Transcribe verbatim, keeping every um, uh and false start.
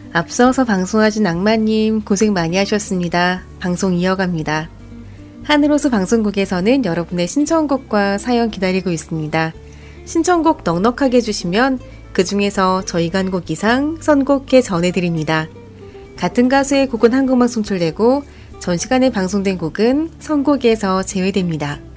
앞서서 방송하신 악마님 고생 많이 하셨습니다. 방송 이어갑니다. 하늘호수 방송국에서는 여러분의 신청곡과 사연 기다리고 있습니다. 신청곡 넉넉하게 해주시면 그 중에서 저희가 한 곡 이상 선곡해 전해드립니다. 같은 가수의 곡은 한 곡만 송출되고 전 시간에 방송된 곡은 선곡에서 제외됩니다.